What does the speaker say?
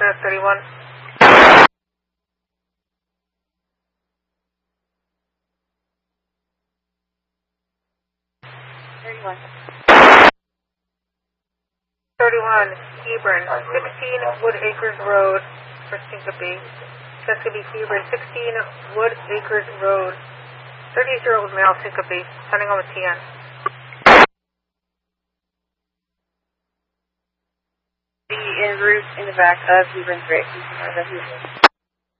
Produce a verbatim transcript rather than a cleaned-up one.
at thirty-one. thirty-one. thirty-one, Hebron, sixteen Wood Acres Road for syncope. That's going to be Hebron, sixteen Wood Acres Road. thirty-year-old male syncope, sending on the T N. The en route in the back of Hebron Street.